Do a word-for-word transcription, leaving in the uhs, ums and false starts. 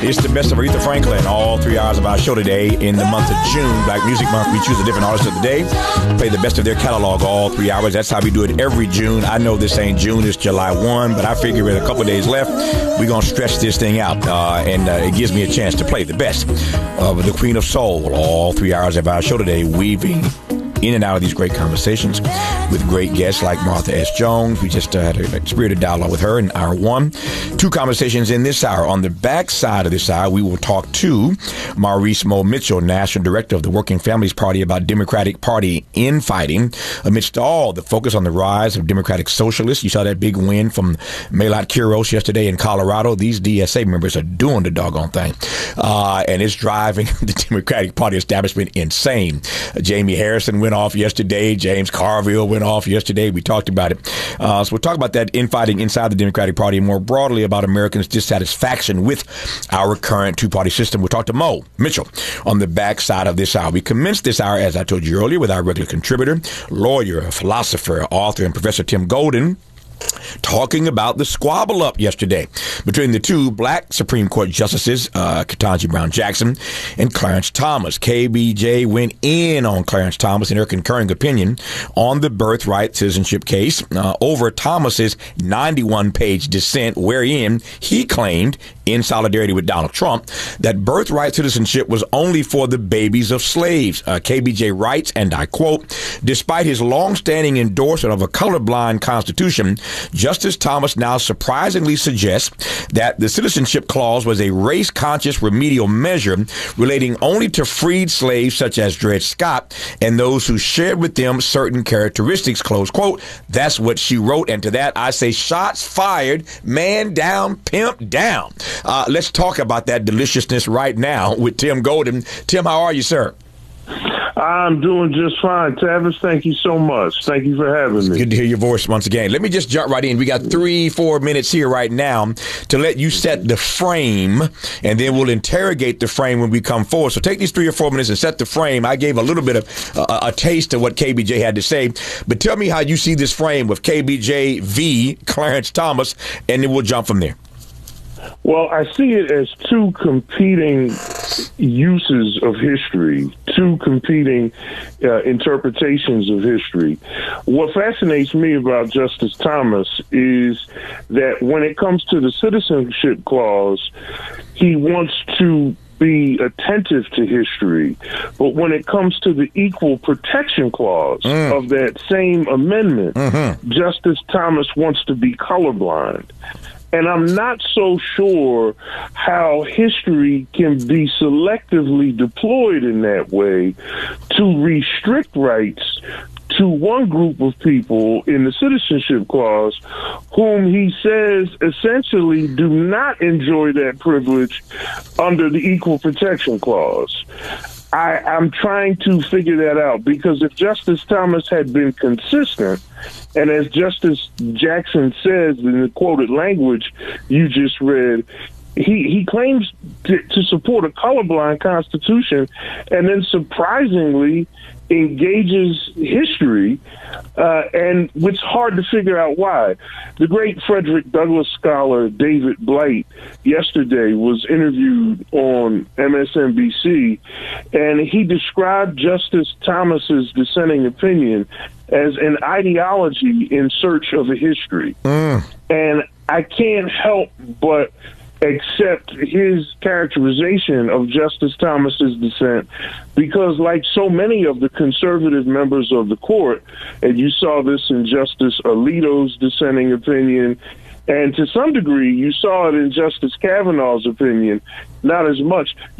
It's the best of Aretha Franklin, all three hours of our show today in the month of June. Black Music Month, we choose a different artist of the day, play the best of their catalog all three hours. That's how we do it every June. I know this ain't June, it's July first, but I figure with a couple of days left, we're going to stretch this thing out, uh, and uh, it gives me a chance to play the best of the Queen of Soul, all three hours of our show today, weaving in and out of these great conversations with great guests like Martha S. Jones. We just uh, had a spirited dialogue with her in hour one. Two conversations in this hour. On the back side of this hour, we will talk to Maurice Mo Mitchell, National Director of the Working Families Party, about Democratic Party infighting amidst all the focus on the rise of Democratic Socialists. You saw that big win from Malat Quiros yesterday in Colorado. These D S A members are doing the doggone thing, uh, and it's driving the Democratic Party establishment insane. Uh, Jamie Harrison went off yesterday. James Carville went off yesterday. We talked about it. Uh, so we'll talk about that infighting inside the Democratic Party and more broadly about Americans' dissatisfaction with our current two-party system. We'll talk to Mo Mitchell on the backside of this hour. We commenced this hour, as I told you earlier, with our regular contributor, lawyer, philosopher, author, and Professor Tim Golden, talking about the squabble up yesterday between the two black Supreme Court justices, uh, Ketanji Brown Jackson and Clarence Thomas. K B J went in on Clarence Thomas in her concurring opinion on the birthright citizenship case uh, over Thomas's ninety-one page dissent, wherein he claimed, in solidarity with Donald Trump, that birthright citizenship was only for the babies of slaves. Uh, K B J writes, and I quote, "Despite his longstanding endorsement of a colorblind constitution, Justice Thomas now surprisingly suggests that the citizenship clause was a race-conscious remedial measure relating only to freed slaves such as Dred Scott and those who shared with them certain characteristics," close quote. That's what she wrote. And to that, I say shots fired, man down, pimp down. Uh, let's talk about that deliciousness right now with Tim Golden. Tim, how are you, sir? I'm doing just fine, Tavis. Thank you so much. Thank you for having me. Good to hear your voice once again. Let me just jump right in. We got three, four minutes here right now to let you set the frame, and then we'll interrogate the frame when we come forward. So take these three or four minutes and set the frame. I gave a little bit of uh, a taste of what K B J had to say, but tell me how you see this frame with K B J v. Clarence Thomas, and then we'll jump from there. Well, I see it as two competing uses of history, two competing uh, interpretations of history. What fascinates me about Justice Thomas is that when it comes to the citizenship clause, he wants to be attentive to history. But when it comes to the equal protection clause mm. of that same amendment, mm-hmm. Justice Thomas wants to be colorblind. And I'm not so sure how history can be selectively deployed in that way to restrict rights to one group of people in the citizenship clause whom he says essentially do not enjoy that privilege under the equal protection clause. I, I'm trying to figure that out, because if Justice Thomas had been consistent, and as Justice Jackson says in the quoted language you just read, he, he claims to, to support a colorblind constitution and then surprisingly engages history, uh, and it's hard to figure out why. The great Frederick Douglass scholar David Blight yesterday was interviewed on M S N B C, and he described Justice Thomas's dissenting opinion as an ideology in search of a history. Mm. And I can't help but accept his characterization of Justice Thomas's dissent, because like so many of the conservative members of the court, and you saw this in Justice Alito's dissenting opinion, and to some degree you saw it in Justice Kavanaugh's opinion, not as much.